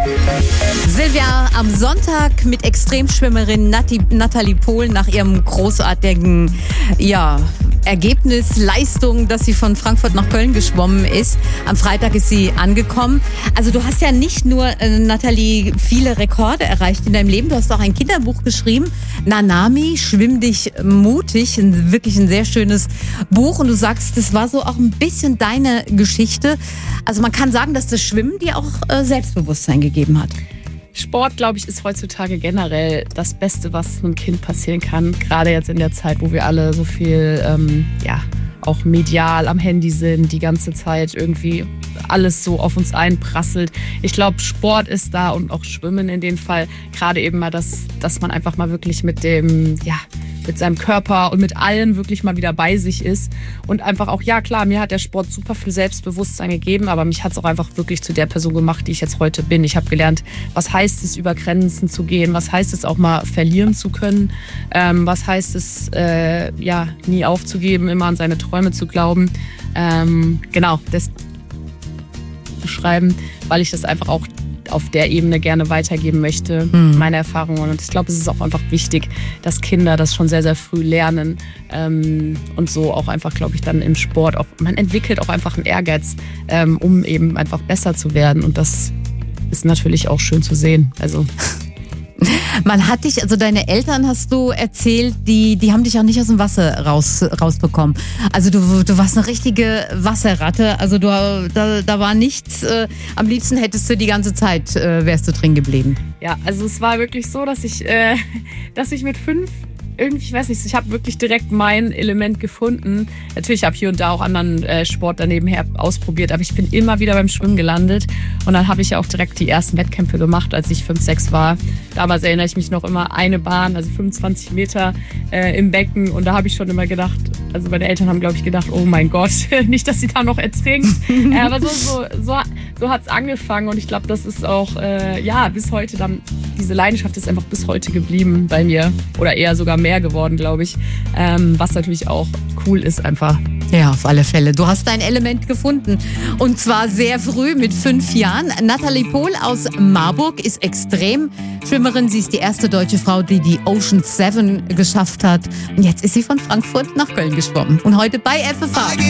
Silvia, am Sonntag mit Extremschwimmerin Nathalie Pohl nach ihrem großartigen Ergebnis, Leistung, dass sie von Frankfurt nach Köln geschwommen ist. Am Freitag ist sie angekommen. Also du hast ja nicht nur, Nathalie, viele Rekorde erreicht in deinem Leben. Du hast auch ein Kinderbuch geschrieben, Nanami, schwimm dich mutig. Wirklich ein sehr schönes Buch. Und du sagst, das war so auch ein bisschen deine Geschichte. Also man kann sagen, dass das Schwimmen dir auch Selbstbewusstsein gegeben hat. Sport, glaube ich, ist heutzutage generell das Beste, was einem Kind passieren kann. Gerade jetzt in der Zeit, wo wir alle so viel, auch medial am Handy sind, die ganze Zeit irgendwie alles so auf uns einprasselt. Ich glaube, Sport ist da und auch Schwimmen in dem Fall. Gerade eben mal, dass man einfach mal wirklich mit seinem Körper und mit allem wirklich mal wieder bei sich ist. Und einfach auch, ja klar, mir hat der Sport super viel Selbstbewusstsein gegeben, aber mich hat es auch einfach wirklich zu der Person gemacht, die ich jetzt heute bin. Ich habe gelernt, was heißt es, über Grenzen zu gehen, was heißt es auch mal verlieren zu können, was heißt es, nie aufzugeben, immer an seine Träume zu glauben. Das beschreiben, weil ich das einfach auch auf der Ebene gerne weitergeben möchte, meine Erfahrungen. Und ich glaube, es ist auch einfach wichtig, dass Kinder das schon sehr, sehr früh lernen und so auch einfach, glaube ich, dann im Sport auch, man entwickelt auch einfach einen Ehrgeiz, um eben einfach besser zu werden. Und das ist natürlich auch schön zu sehen. Also man hat dich, also deine Eltern, hast du erzählt, die haben dich auch nicht aus dem Wasser rausbekommen. Also du warst eine richtige Wasserratte. Also da war nichts. Am liebsten hättest du die ganze Zeit, wärst du drin geblieben. Ja, also es war wirklich so, dass ich mit 5 irgendwie, ich weiß nicht, ich habe wirklich direkt mein Element gefunden. Natürlich habe ich hier und da auch anderen Sport daneben her ausprobiert, aber ich bin immer wieder beim Schwimmen gelandet. Und dann habe ich ja auch direkt die ersten Wettkämpfe gemacht, als ich 5, 6 war. Damals erinnere ich mich noch immer, eine Bahn, also 25 Meter im Becken. Und da habe ich schon immer gedacht, also meine Eltern haben, glaube ich, gedacht, oh mein Gott, nicht, dass sie da noch ertrinkt. Aber so hat es angefangen. Und ich glaube, das ist auch, bis heute dann, diese Leidenschaft ist einfach bis heute geblieben bei mir. Oder eher sogar mehr geworden, glaube ich. Was natürlich auch cool ist einfach. Ja, auf alle Fälle. Du hast dein Element gefunden. Und zwar sehr früh, mit 5 Jahren. Nathalie Pohl aus Marburg ist Extremschwimmerin. Sie ist die erste deutsche Frau, die Ocean 7 geschafft hat. Und jetzt ist sie von Frankfurt nach Köln geschwommen. Und heute bei FFH.